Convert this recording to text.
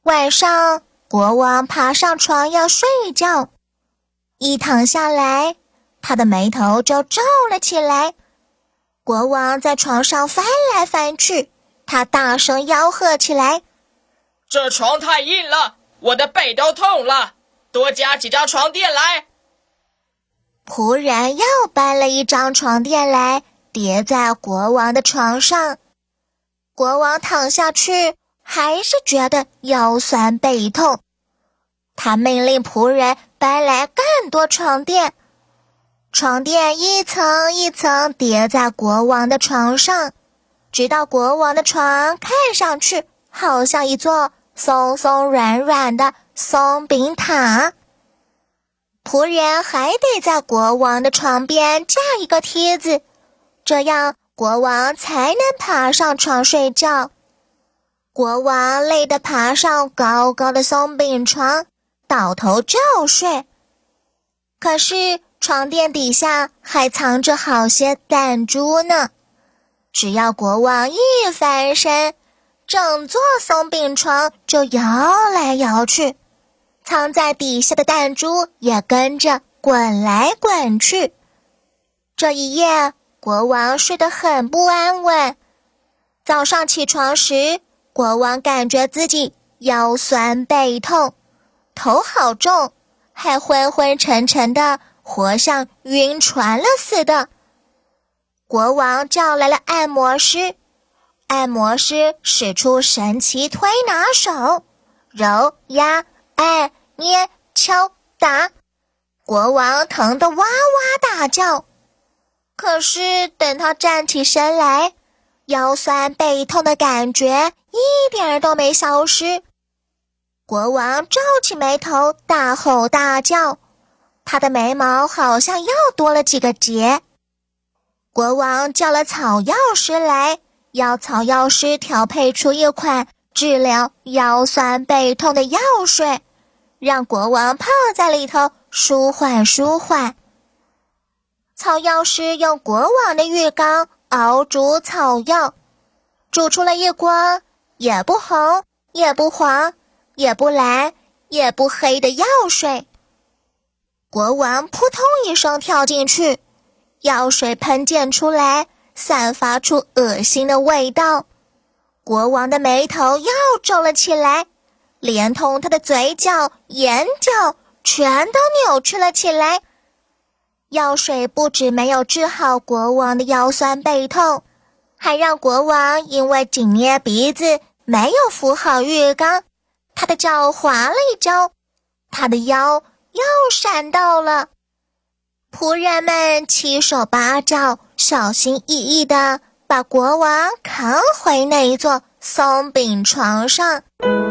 晚上，国王爬上床要睡觉，一躺下来，他的眉头就皱了起来。国王在床上翻来翻去，他大声吆喝起来： 这床太硬了，我的背都痛了，多加几张床垫来。 仆人又搬了一张床垫来，叠在国王的床上。国王躺下去，还是觉得腰酸背痛。他命令仆人搬来更多床垫，床垫一层一层叠在国王的床上，直到国王的床看上去好像一座松松软软的松饼塔。仆人还得在国王的床边架一个梯子，这样国王才能爬上床睡觉。国王累得爬上高高的松饼床，倒头就睡。可是床垫底下还藏着好些弹珠呢。只要国王一翻身，整座松饼床就摇来摇去，藏在底下的弹珠也跟着滚来滚去。这一夜，国王睡得很不安稳。早上起床时，国王感觉自己腰酸背痛，头好重，还昏昏沉沉的，活像晕船了似的。国王叫来了按摩师，按摩师使出神奇推拿手，揉压按捏敲打，国王疼得哇哇大叫。可是等他站起身来，腰酸背痛的感觉一点都没消失。国王皱起眉头，大吼大叫，他的眉毛好像又多了几个结。国王叫了草药师来，要草药师调配出一款治疗腰酸背痛的药水，让国王泡在里头舒缓舒缓。草药师用国王的浴缸熬煮草药，煮出了一锅也不红也不黄也不蓝也不黑的药水。国王扑通一声跳进去，药水喷溅出来，散发出恶心的味道。国王的眉头又皱了起来，连同他的嘴角、眼角全都扭曲了起来。药水不止没有治好国王的腰酸背痛，还让国王因为紧捏鼻子没有扶好浴缸，他的脚滑了一跤，他的腰又闪到了。仆人们七手八脚，小心翼翼地把国王扛回那一座松饼床上。